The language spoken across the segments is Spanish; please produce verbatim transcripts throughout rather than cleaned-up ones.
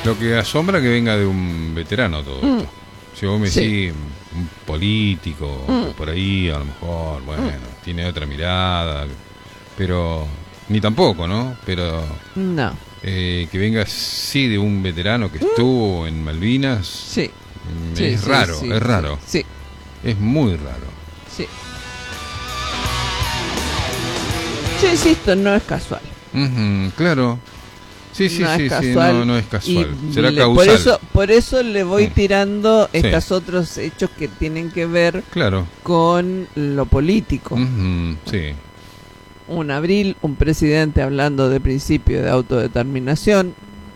Lo que asombra que venga de un veterano todo Mm. esto. Si vos me Sí. decís un político, Mm. que por ahí a lo mejor, bueno, mm. tiene otra mirada, pero ni tampoco, ¿no? Pero No. eh, que venga sí de un veterano que mm. estuvo en Malvinas, sí. mm, sí es sí, raro, sí, es raro. Sí. Es muy raro. Sí. Yo insisto, no es casual. Uh-huh, claro. Sí, sí, no sí, es sí, casual. no, no es casual. Y Será le, causal. Por eso, por eso le voy sí. tirando sí. estos otros hechos que tienen que ver claro. con lo político. Uh-huh, sí. Un abril, un presidente hablando de principio de autodeterminación.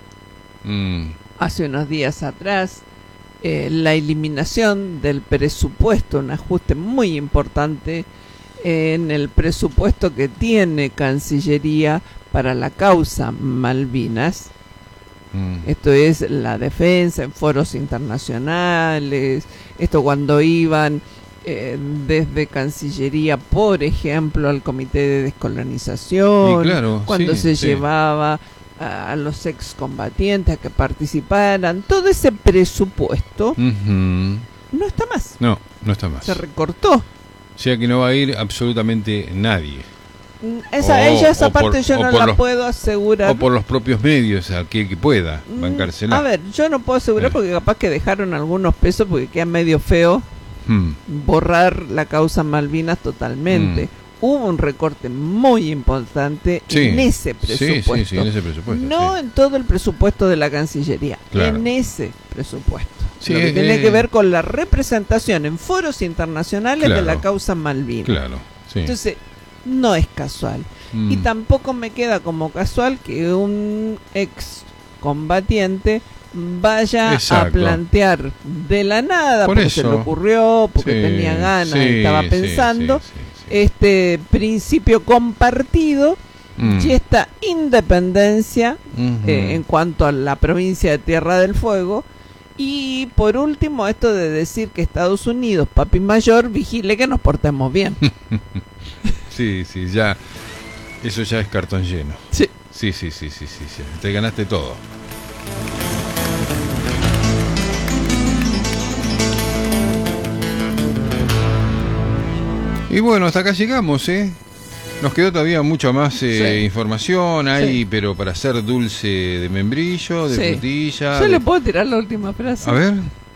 Mm. Hace unos días atrás, eh, la eliminación del presupuesto, un ajuste muy importante en el presupuesto que tiene Cancillería para la causa Malvinas. Mm. Esto es la defensa en foros internacionales, esto cuando iban eh, desde Cancillería, por ejemplo, al Comité de Descolonización, claro, cuando sí, se sí. llevaba a, a los excombatientes a que participaran, todo ese presupuesto uh-huh. no está más. No, no está más. Se recortó. O sea que no va a ir absolutamente nadie. Esa, o, ella esa parte por, yo no la los, puedo asegurar. O por los propios medios, aquel que pueda bancársela. A ver, yo no puedo asegurar eh. porque capaz que dejaron algunos pesos porque queda medio feo hmm. borrar la causa Malvinas totalmente. Hmm. Hubo un recorte muy importante sí. en ese presupuesto. Sí, sí, sí, en ese presupuesto. No sí. en todo el presupuesto de la Cancillería, claro. en ese presupuesto. Sí, lo que eh, tiene que ver con la representación en foros internacionales claro. de la causa Malvinas. Claro, sí. Entonces, no es casual. Mm. Y tampoco me queda como casual que un ex combatiente vaya Exacto. a plantear de la nada, Por porque eso. se le ocurrió, porque sí, tenía ganas, sí, estaba pensando, sí, sí, sí, sí. este principio compartido mm. y esta independencia uh-huh. eh, en cuanto a la provincia de Tierra del Fuego. Y por último, esto de decir que Estados Unidos, papi mayor, vigile que nos portemos bien. Sí, sí, ya. Eso ya es cartón lleno. Sí. Sí, sí, sí, sí, sí, sí. Te ganaste todo. Y bueno, hasta acá llegamos, ¿eh? Nos quedó todavía mucha más eh, sí. información ahí, sí. pero para hacer dulce de membrillo, de sí. frutilla. Yo de... le puedo tirar la última frase. A ver.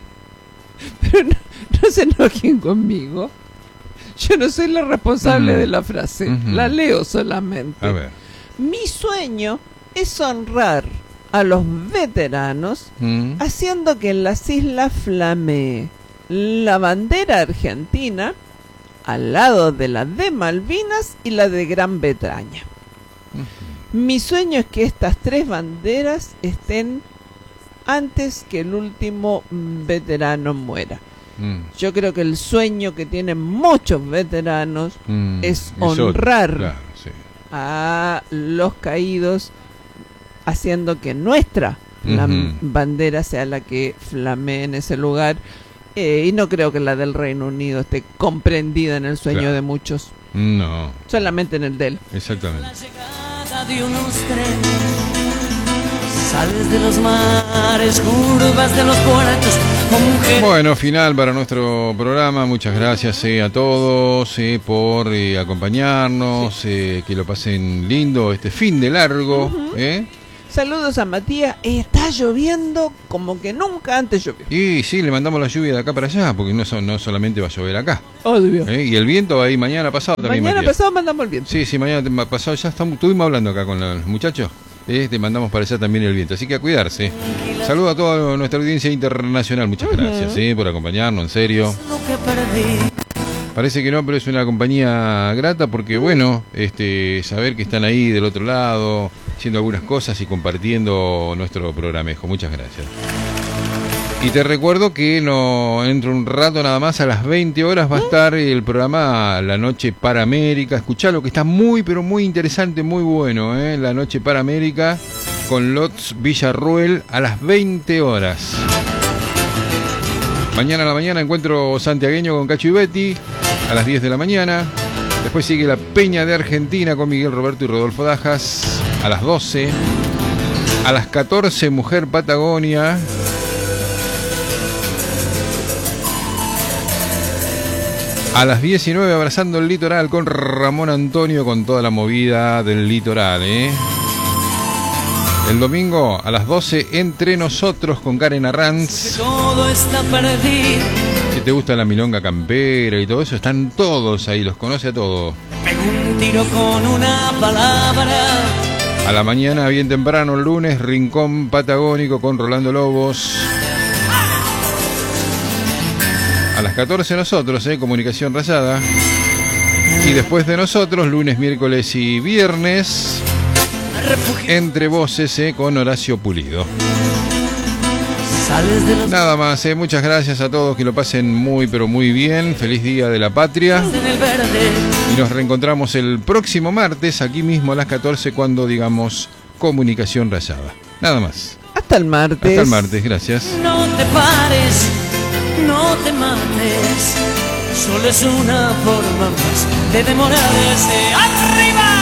Pero no, no se enojen conmigo. Yo no soy la responsable uh-huh. de la frase. Uh-huh. La leo solamente. A ver. Mi sueño es honrar a los veteranos uh-huh. haciendo que en las islas flamee la bandera argentina al lado de la de Malvinas y la de Gran Bretaña. Uh-huh. Mi sueño es que estas tres banderas estén antes que el último veterano muera. Mm. Yo creo que el sueño que tienen muchos veteranos mm. es honrar claro, sí. a los caídos, haciendo que nuestra uh-huh. bandera sea la que flamee en ese lugar. Eh, y no creo que la del Reino Unido esté comprendida en el sueño claro. de muchos. No. Solamente en el de él. Exactamente. La llegada de unos trenes, sales de los mares, curvas de los puertos. Bueno, final para nuestro programa. Muchas gracias eh, a todos eh, por eh, acompañarnos. Sí. Eh, que lo pasen lindo este fin de largo. Uh-huh. ¿eh? Saludos a Matías. Está lloviendo como que nunca antes llovió. Y sí, le mandamos la lluvia de acá para allá, porque no, no solamente va a llover acá. Obvio. ¿Eh? Y el viento va a ir mañana pasado también. Mañana Matías. pasado mandamos el viento. Sí, sí, mañana pasado ya estamos, estuvimos hablando acá con los muchachos. Eh, te mandamos para allá también el viento, así que a cuidarse. Saludo a toda nuestra audiencia internacional. Muchas uh-huh. gracias eh, por acompañarnos, en serio. Parece que no, pero es una compañía grata porque, bueno, este, saber que están ahí del otro lado, haciendo algunas cosas y compartiendo nuestro programejo. Muchas gracias. Y te recuerdo que no dentro de un rato nada más, a las veinte horas, va a estar el programa La Noche para América. Escuchalo, que está muy, pero muy interesante, muy bueno, ¿eh? La Noche para América con Lots Villarruel a las veinte horas. Mañana a la mañana encuentro santiagueño con Cacho y Betty a las diez de la mañana. Después sigue la Peña de Argentina con Miguel Roberto y Rodolfo Dajas a las doce. A las catorce, Mujer Patagonia. A las diecinueve, Abrazando el Litoral con Ramón Antonio, con toda la movida del litoral, ¿eh? El domingo a las doce, Entre Nosotros con Karen Arranz. Todo está perdido. Si te gusta la milonga campera y todo eso, están todos ahí, los conoce a todos. Un tiro con una palabra. A la mañana, bien temprano, el lunes, Rincón Patagónico con Rolando Lobos. A las catorce nosotros, ¿eh? Comunicación Rayada. Y después de nosotros, lunes, miércoles y viernes, Entre Voces, ¿eh? Con Horacio Pulido. Nada más, ¿eh? Muchas gracias a todos, que lo pasen muy pero muy bien. Feliz Día de la Patria. Y nos reencontramos el próximo martes, aquí mismo a las catorce, cuando digamos Comunicación Rayada. Nada más. Hasta el martes. Hasta el martes, gracias. No te pares, no te mates, solo es una forma más de demorarse. ¡Arriba!